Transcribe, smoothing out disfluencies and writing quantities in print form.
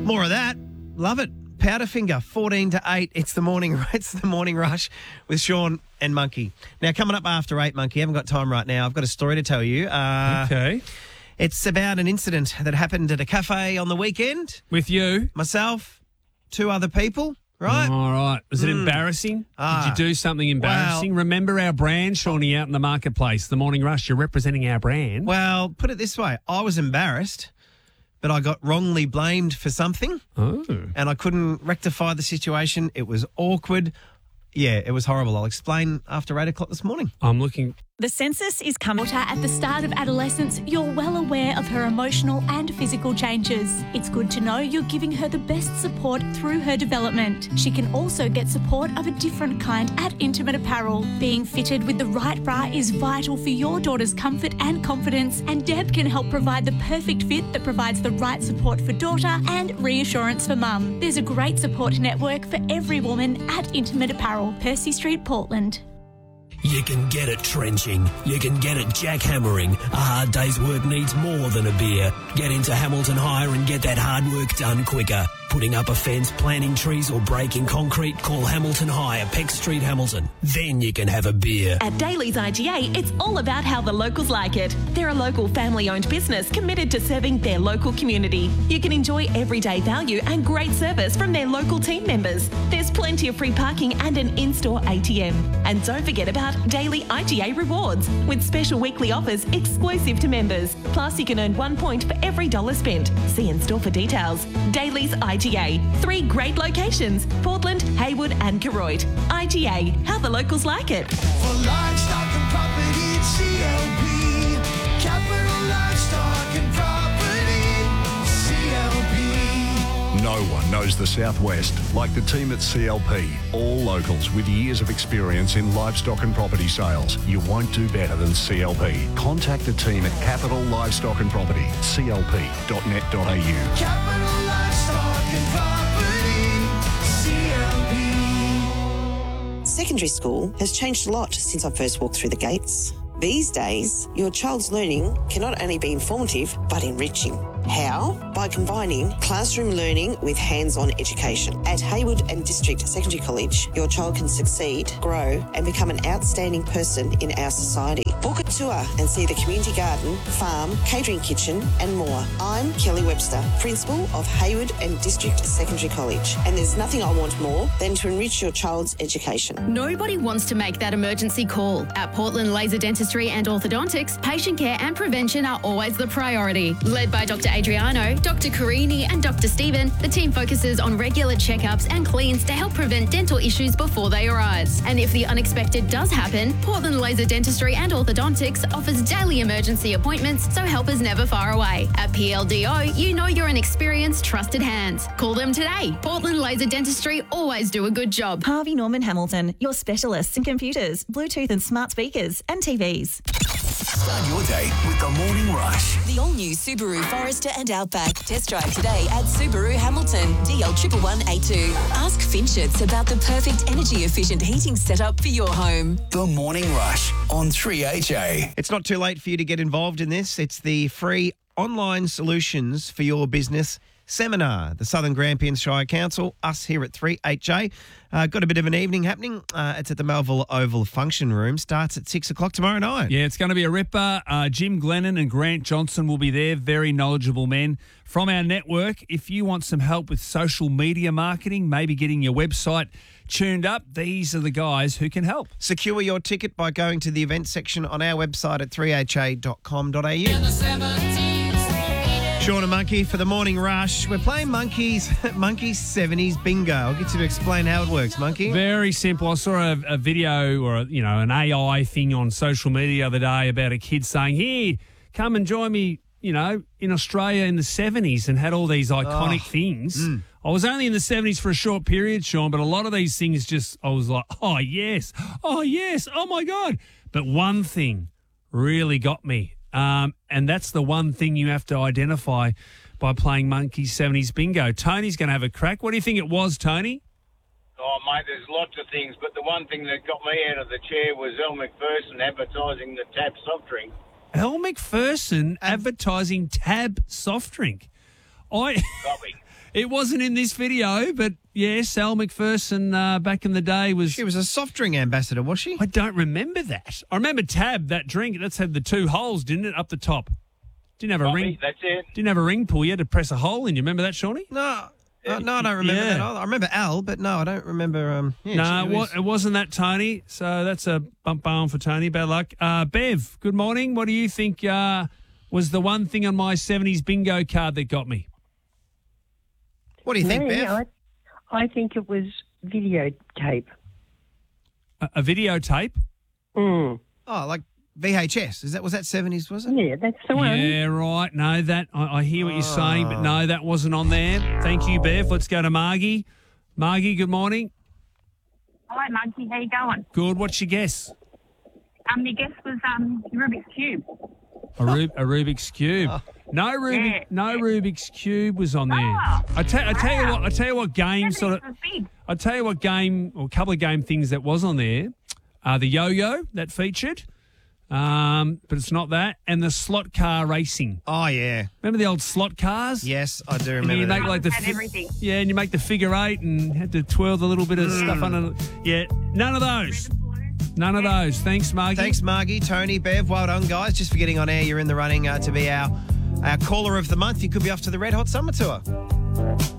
More of that. Love it. Powderfinger, 14 to 8. It's the morning rush with Sean and Monkey. Now, coming up after 8, Monkey, I haven't got time right now. I've got a story to tell you. Okay. It's about an incident that happened at a cafe on the weekend. With you? Myself, 2 other people, right? All right. Was it embarrassing? Did you do something embarrassing? Remember our brand, Shawnee, out in the marketplace, the Morning Rush. You're representing our brand. Well, put it this way. I was embarrassed, but I got wrongly blamed for something. Oh. And I couldn't rectify the situation. It was awkward. Yeah, it was horrible. I'll explain after 8 o'clock this morning. I'm looking... The census is coming. At the start of adolescence, you're well aware of her emotional and physical changes. It's good to know you're giving her the best support through her development. She can also get support of a different kind at Intimate Apparel. Being fitted with the right bra is vital for your daughter's comfort and confidence, and Deb can help provide the perfect fit that provides the right support for daughter and reassurance for mum. There's a great support network for every woman at Intimate Apparel, Percy Street, Portland. You can get it trenching. You can get it jackhammering. A hard day's work needs more than a beer. Get into Hamilton Hire and get that hard work done quicker. Putting up a fence, planting trees or breaking concrete, call Hamilton Hire, Peck Street, Hamilton. Then you can have a beer. At Daly's IGA, it's all about how the locals like it. They're a local family-owned business committed to serving their local community. You can enjoy everyday value and great service from their local team members. There's plenty of free parking and an in-store ATM. And don't forget about Daily IGA Rewards, with special weekly offers exclusive to members. Plus, you can earn 1 point for every $1 spent. See in-store for details. Daly's IGA. 3 great locations: Portland, Haywood and Koroit. IGA, how the locals like it. For livestock and property, it's CLP. Capital Livestock and Property, CLP. No one knows the Southwest like the team at CLP. All locals with years of experience in livestock and property sales. You won't do better than CLP. Contact the team at Capital Livestock and Property, clp.net.au. Capital Livestock and Property, CLP. Secondary school has changed a lot since I first walked through the gates. These days, your child's learning can not only be informative, but enriching. How? By combining classroom learning with hands-on education. At Haywood and District Secondary College, your child can succeed, grow, and become an outstanding person in our society. Book a tour and see the community garden, farm, catering kitchen, and more. I'm Kelly Webster, Principal of Haywood and District Secondary College, and there's nothing I want more than to enrich your child's education. Nobody wants to make that emergency call. At Portland Laser Dentistry and Orthodontics, patient care and prevention are always the priority. Led by Dr. Adriano, Dr. Carini and Dr. Stephen, the team focuses on regular checkups and cleans to help prevent dental issues before they arise. And if the unexpected does happen, Portland Laser Dentistry and Orthodontics offers daily emergency appointments so help is never far away. At PLDO, you know you're in experienced, trusted hands. Call them today. Portland Laser Dentistry always do a good job. Harvey Norman Hamilton, your specialists in computers, Bluetooth and smart speakers and TVs. Start your day with the Morning Rush. The all-new Subaru Forester and Outback. Test drive today at Subaru Hamilton, DL 111A2. Ask Finchets about the perfect energy-efficient heating setup for your home. The Morning Rush on 3HA. It's not too late for you to get involved in this. It's the free online solutions for your business seminar. The Southern Grampians Shire Council, us here at 3HA. Got a bit of an evening happening. It's at the Melville Oval Function Room. Starts at 6 o'clock tomorrow night. Yeah, it's going to be a ripper. Jim Glennon and Grant Johnson will be there. Very knowledgeable men from our network. If you want some help with social media marketing, maybe getting your website tuned up, these are the guys who can help. Secure your ticket by going to the event section on our website at 3ha.com.au. Sean and Monkey for the Morning Rush. We're playing Monkey's 70s bingo. I'll get you to explain how it works, Monkey. Very simple. I saw a video or, an AI thing on social media the other day about a kid saying, here, come and join me, in Australia in the 70s, and had all these iconic things. I was only in the 70s for a short period, Sean, but a lot of these things I was like, oh, yes, oh, my God. But one thing really got me. And that's the one thing you have to identify by playing Monkey's 70s bingo. Tony's going to have a crack. What do you think it was, Tony? Oh, mate, there's lots of things, but the one thing that got me out of the chair was Elle Macpherson advertising the Tab soft drink. Elle Macpherson advertising Tab soft drink. Got me. It wasn't in this video, but yes, Al McPherson back in the day was... She was a soft drink ambassador, was she? I don't remember that. I remember Tab, that drink. That's had the 2 holes, didn't it, up the top? Didn't have a ring. That's it. Didn't have a ring pull. You had to press a hole in. You remember that, Shawnee? No, I don't remember Yeah. that either. I remember Al, but no, I don't remember. No, it wasn't that, Tony. So that's a bump on for Tony. Bad luck. Bev, good morning. What do you think was the one thing on my 70s bingo card that got me? What do you think, Bev? I think it was videotape. A videotape? Oh, like VHS. Was that 70s, was it? Yeah, that's the one. Yeah, right. No, that I hear what you're saying, but no, that wasn't on there. Thank you, Bev. Let's go to Margie. Margie, good morning. Hi, Monkey. How you going? Good. What's your guess? Your guess was Rubik's Cube. A Rubik's Cube. No Rubik's Cube was on there. I tell you what game sort of. I tell you what game or a couple of game things that was on there. The yo-yo that featured, but it's not that, and the slot car racing. Oh yeah, remember the old slot cars? Yes, I do remember. And you that. make like the everything. Yeah, and you make the figure 8 and had to twirl the little bit of stuff under. Yeah, none of those. None of those. Thanks, Margie. Thanks, Margie. Tony, Bev, well done, guys. Just for getting on air, you're in the running to be our caller of the month. You could be off to the Red Hot Summer Tour.